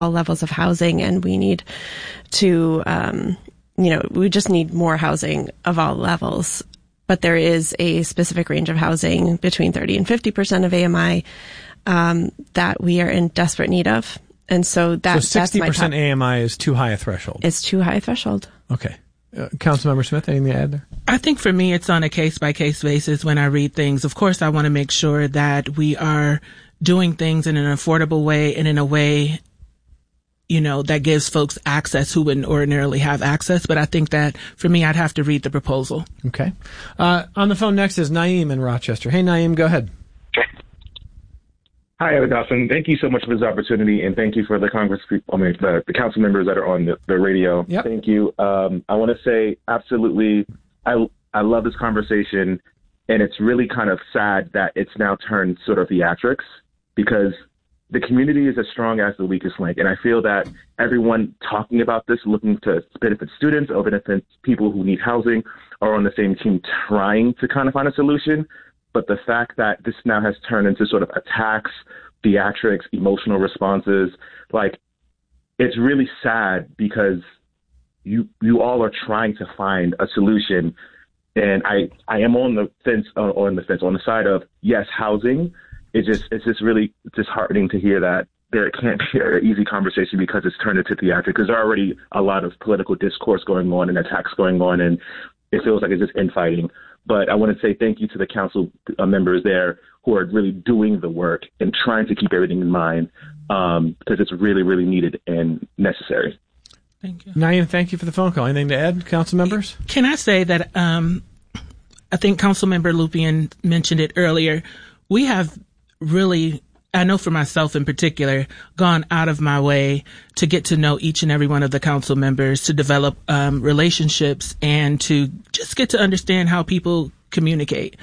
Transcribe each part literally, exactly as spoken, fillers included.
all levels of housing, and we need to, um, you know, we just need more housing of all levels. But there is a specific range of housing between thirty and fifty percent of A M I um, that we are in desperate need of. And so that, so sixty percent that's my top. A M I is too high a threshold. It's too high a threshold. Okay. Uh, Councilmember Smith, anything to add there? I think for me, it's on a case-by-case basis when I read things. Of course, I want to make sure that we are doing things in an affordable way and in a way, you know, that gives folks access who wouldn't ordinarily have access. But I think that for me, I'd have to read the proposal. Okay. Uh, on the phone next is Naeem in Rochester. Hey, Naeem, go ahead. Hi, Ed Dawson. Thank you so much for this opportunity, and thank you for the Congress people, I mean, the, the council members that are on the, the radio. Yep. Thank you. Um, I want to say absolutely, I, I love this conversation, and it's really kind of sad that it's now turned sort of theatrics, because the community is as strong as the weakest link. And I feel that everyone talking about this, looking to benefit students or benefit people who need housing, are on the same team trying to kind of find a solution. But the fact that this now has turned into sort of attacks, theatrics, emotional responses, like, it's really sad, because you you all are trying to find a solution. And I, I am on the fence, uh, on the fence, on the side of, yes, housing. It just, it's just really disheartening to hear that there can't be an easy conversation because it's turned into theatrics, because there are already a lot of political discourse going on and attacks going on, and it feels like it's just infighting. But I want to say thank you to the council uh, members there who are really doing the work and trying to keep everything in mind, um, because it's really, really needed and necessary. Thank you. Naeem, thank you for the phone call. Anything to add, council members? Can I say that um, I think Councilmember Lupien mentioned it earlier. We have really, I know for myself in particular, gone out of my way to get to know each and every one of the council members, to develop um, relationships, and to just get to understand how people communicate.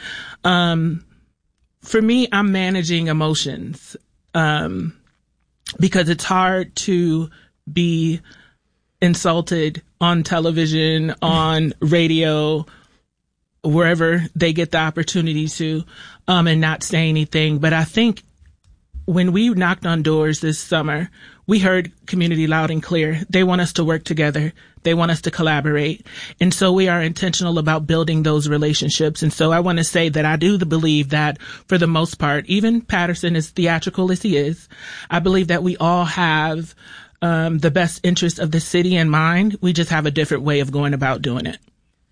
Um, for me, I'm managing emotions um, because it's hard to be insulted on television, on radio, wherever they get the opportunity to, um, and not say anything. But I think when we knocked on doors this summer, we heard community loud and clear. They want us to work together. They want us to collaborate. And so we are intentional about building those relationships. And so I want to say that I do believe that for the most part, even Patterson, as theatrical as he is, I believe that we all have um, the best interest of the city in mind. We just have a different way of going about doing it.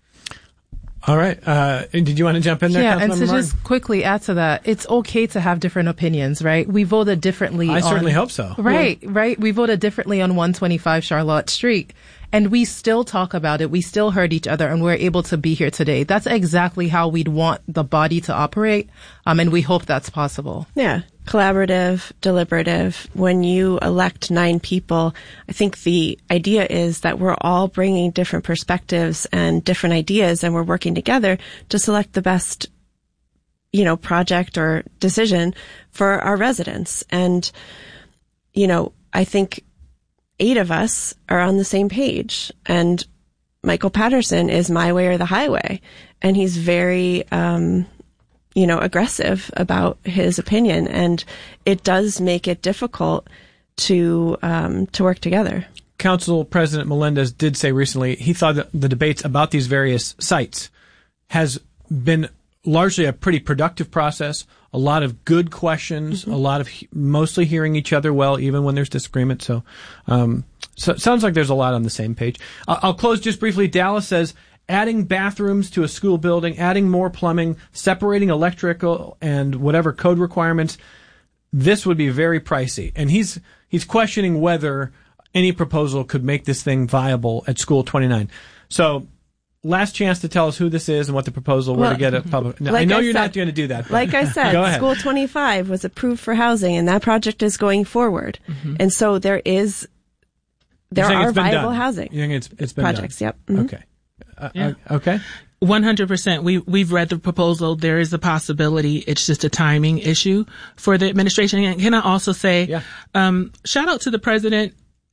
All right. Uh, did you want to jump in there? Yeah, and to Martin? just quickly add to that, it's okay to have different opinions, right? We voted differently. I on, certainly hope so. Right, yeah. right. We voted differently on one twenty-five Charlotte Street, and we still talk about it. We still heard each other, and we're able to be here today. That's exactly how we'd want the body to operate, um, and we hope that's possible. Yeah. Collaborative, deliberative. When you elect nine people, I think the idea is that we're all bringing different perspectives and different ideas, and we're working together to select the best, you know, project or decision for our residents. And, you know, I think eight of us are on the same page, and Michael Patterson is my way or the highway, and he's very, um, you know, aggressive about his opinion, and it does make it difficult to um, to work together. Council President Melendez did say recently he thought that the debates about these various sites has been largely a pretty productive process. A lot of good questions, mm-hmm. a lot of he- mostly hearing each other well, even when there's disagreement. So, um, so it sounds like there's a lot on the same page. I'll, I'll close just briefly. Dallas says, adding bathrooms to a school building, adding more plumbing, separating electrical and whatever code requirements, this would be very pricey. And he's he's questioning whether any proposal could make this thing viable at School twenty-nine. So last chance to tell us who this is and what the proposal were well, to get it public. Now, like I know I you're said, not going to do that. Like I said, School twenty-five was approved for housing, and that project is going forward. Mm-hmm. And so there is, there are viable done. housing You think it's, it's been projects. Done? Yep. Mm-hmm. Okay. Uh, yeah. uh, okay. one hundred percent. We, we've read the proposal. There is a possibility. It's just a timing issue for the administration. And can I also say, yeah. um, shout out to the president,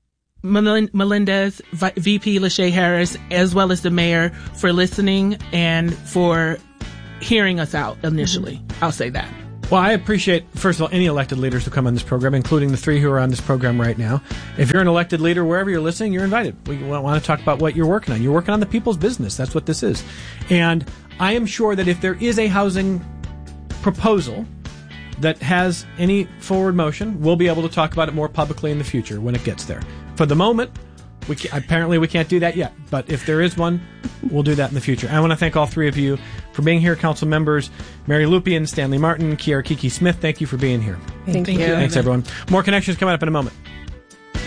Melendez, V P Lachey Harris, as well as the mayor for listening and for hearing us out initially. Mm-hmm. I'll say that. Well, I appreciate, first of all, any elected leaders who come on this program, including the three who are on this program right now. If you're an elected leader, wherever you're listening, you're invited. We want to talk about what you're working on. You're working on the people's business. That's what this is. And I am sure that if there is a housing proposal that has any forward motion, we'll be able to talk about it more publicly in the future when it gets there. For the moment, we can, apparently we can't do that yet. But if there is one, we'll do that in the future. I want to thank all three of you for being here, council members, Mary Lupien, Stanley Martin, Kiara Kiki Smith. Thank you for being here. Thank, Thank you. you. Thanks, everyone. More Connections coming up in a moment.